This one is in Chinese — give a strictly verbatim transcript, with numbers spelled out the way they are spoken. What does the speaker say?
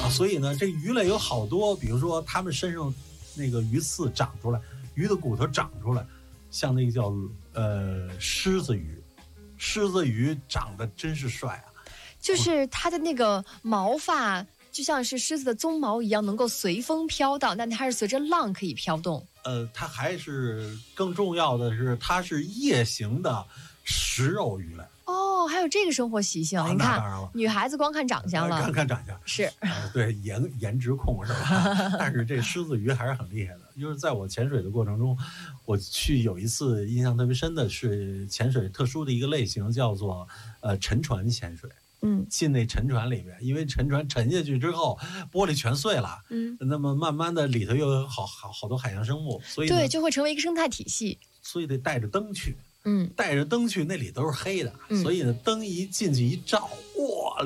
所以呢，这鱼类有好多，比如说它们身上那个鱼刺长出来，鱼的骨头长出来，像那个叫呃狮子鱼，狮子鱼长得真是帅啊！ 就是它的那个毛发就像是狮子的鬃毛一样，能够随风飘荡，但它是随着浪可以飘动。 呃，它还是更重要的是，它是夜行的食肉鱼类。 哦，还有这个生活习性， 啊、 你看， 当然了， 女孩子光看长相了， 看看长相是、 呃，对颜颜值控是吧？但是这狮子鱼还是很厉害的，就是在我潜水的过程中，我去有一次印象特别深的是潜水特殊的一个类型，叫做呃沉船潜水。 嗯， 进那沉船里面，因为沉船沉下去之后，玻璃全碎了。 嗯， 那么慢慢的里头又有好好好多海洋生物，所以对，就会成为一个生态体系。 所以得带着灯去。 嗯， 带着灯去，那里都是黑的， 嗯、 所以呢，灯一进去一照，